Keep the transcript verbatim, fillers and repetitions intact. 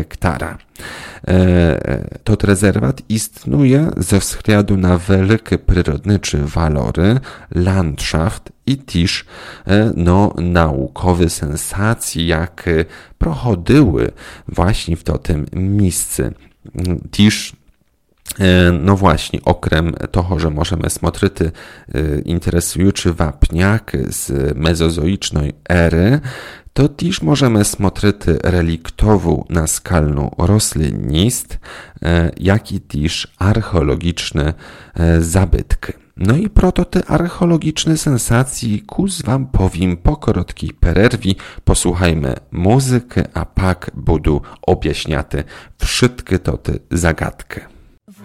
hektara. Tot rezerwat istnuje ze względu na wielkie przyrodnicze walory, landschaft i też no, naukowe sensacje, jakie prochodziły właśnie w tym miejscu. Też no właśnie, okrem toho, że możemy smotrzyty interesujący wapniak z mezozoicznej ery, to też możemy smotrzyty reliktową naskalną roślinnost, jak i też archeologiczne zabytki. No i proto te archeologiczne sensacje kus wam powiem po krótkiej przerwie. Posłuchajmy muzykę, a pak budu objaśniaty wszystkie te zagadki.